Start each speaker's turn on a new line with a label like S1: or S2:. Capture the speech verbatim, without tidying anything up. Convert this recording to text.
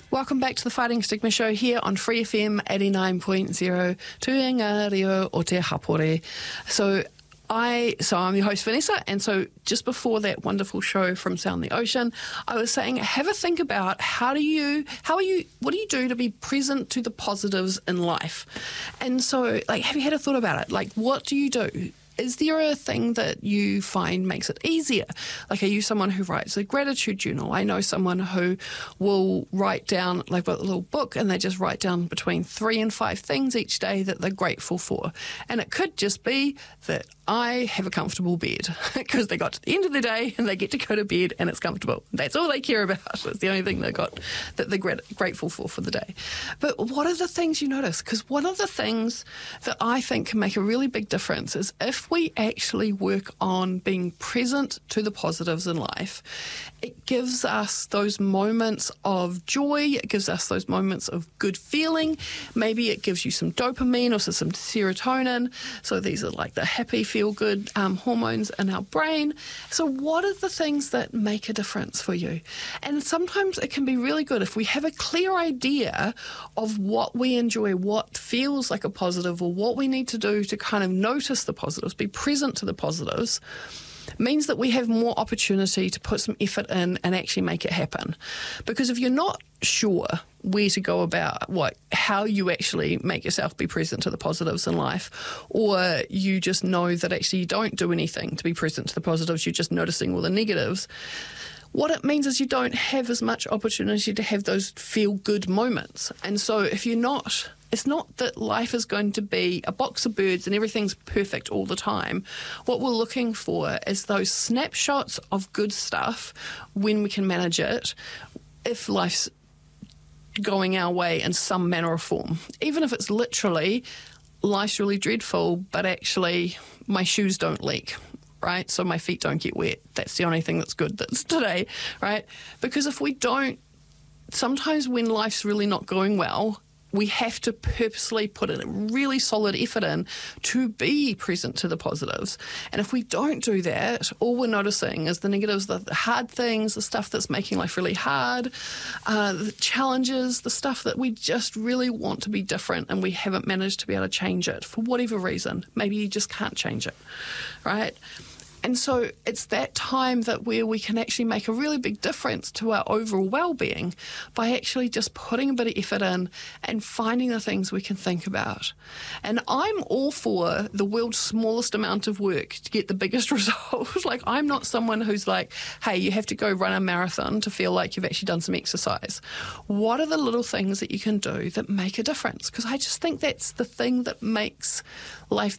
S1: Welcome back to the Fighting Stigma Show here on Free F M eighty-nine point zero, Tuenga Reo o Te Hapore. So I, so I'm your host, Vanessa, and so just before that wonderful show from Sound the Ocean, I was saying, have a think about how do you, how are you, what do you do to be present to the positives in life? And so, like, have you had a thought about it? Like, what do you do? Is there a thing that you find makes it easier? Like, are you someone who writes a gratitude journal? I know someone who will write down, like, a little book, and they just write down between three and five things each day that they're grateful for. And it could just be that I have a comfortable bed because they got to the end of the day and they get to go to bed and it's comfortable. That's all they care about. It's the only thing they got that they're grat- grateful for for the day. But what are the things you notice? Because one of the things that I think can make a really big difference is if we actually work on being present to the positives in life, it gives us those moments of joy, it gives us those moments of good feeling. Maybe it gives you some dopamine or some serotonin. So these are like the happy, feel good um, hormones in our brain. So what are the things that make a difference for you? And sometimes it can be really good if we have a clear idea of what we enjoy, what feels like a positive, or what we need to do to kind of notice the positives, be present to the positives. Means that we have more opportunity to put some effort in and actually make it happen. Because if you're not sure where to go about what, how you actually make yourself be present to the positives in life, or you just know that actually you don't do anything to be present to the positives, you're just noticing all the negatives, what it means is you don't have as much opportunity to have those feel-good moments. And so if you're not, it's not that life is going to be a box of birds and everything's perfect all the time. What we're looking for is those snapshots of good stuff when we can manage it, if life's going our way in some manner or form. Even if it's literally, life's really dreadful, but actually my shoes don't leak. Right? So my feet don't get wet. That's the only thing that's good that's today, right? Because if we don't, sometimes when life's really not going well, we have to purposely put a really solid effort in to be present to the positives. And if we don't do that, all we're noticing is the negatives, the hard things, the stuff that's making life really hard, uh, the challenges, the stuff that we just really want to be different and we haven't managed to be able to change it for whatever reason. Maybe you just can't change it, right? And so it's that time that where we can actually make a really big difference to our overall well-being by actually just putting a bit of effort in and finding the things we can think about. And I'm all for the world's smallest amount of work to get the biggest result. Like, I'm not someone who's like, hey, you have to go run a marathon to feel like you've actually done some exercise. What are the little things that you can do that make a difference? Because I just think that's the thing that makes life